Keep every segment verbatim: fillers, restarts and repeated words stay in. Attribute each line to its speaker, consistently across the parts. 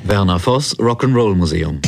Speaker 1: Werner Voss, Rock'n'Roll Museum.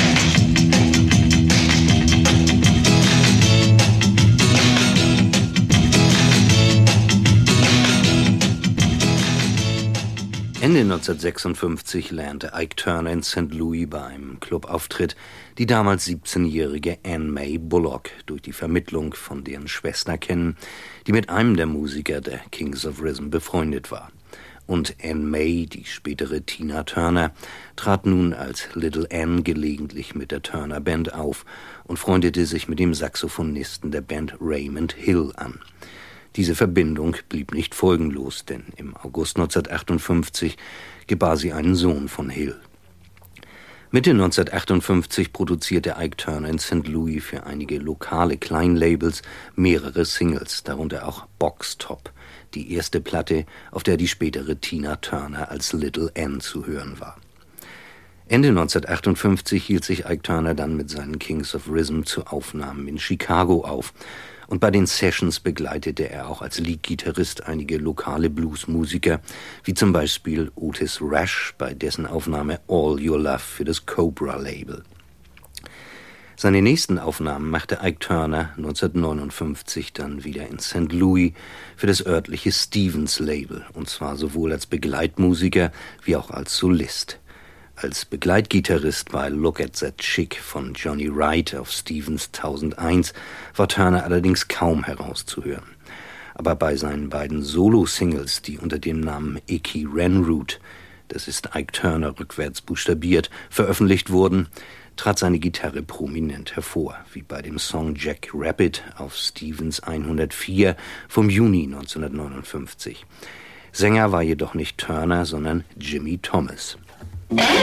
Speaker 2: Ende neunzehnhundertsechsundfünfzig lernte Ike Turner in Sankt Louis bei einem Clubauftritt die damals siebzehnjährige Anne Mae Bullock durch die Vermittlung von deren Schwester kennen, die mit einem der Musiker der Kings of Rhythm befreundet war. Und Anne Mae, die spätere Tina Turner, trat nun als Little Ann gelegentlich mit der Turner Band auf und freundete sich mit dem Saxophonisten der Band Raymond Hill an. Diese Verbindung blieb nicht folgenlos, denn im August neunzehnhundertachtundfünfzig gebar sie einen Sohn von Hill. Mitte neunzehnhundertachtundfünfzig produzierte Ike Turner in Sankt Louis für einige lokale Kleinlabels mehrere Singles, darunter auch Box Top, die erste Platte, auf der die spätere Tina Turner als Little Ann zu hören war. Ende neunzehnhundertachtundfünfzig hielt sich Ike Turner dann mit seinen Kings of Rhythm zu Aufnahmen in Chicago auf. Und bei den Sessions begleitete er auch als Leadgitarrist einige lokale Bluesmusiker, wie zum Beispiel Otis Rush bei dessen Aufnahme All Your Love für das Cobra-Label. Seine nächsten Aufnahmen machte Ike Turner neunzehnhundertneunundfünfzig dann wieder in Sankt Louis für das örtliche Stevens-Label, und zwar sowohl als Begleitmusiker wie auch als Solist. Als Begleitgitarrist bei Look at That Chick von Johnny Wright auf Stevens tausendeins war Turner allerdings kaum herauszuhören. Aber bei seinen beiden Solo-Singles, die unter dem Namen Icky Renroot, das ist Ike Turner rückwärts buchstabiert, veröffentlicht wurden, trat seine Gitarre prominent hervor, wie bei dem Song Jack Rabbit auf Stevens hundertvier vom Juni neunzehnhundertneunundfünfzig. Sänger war jedoch nicht Turner, sondern Jimmy Thomas.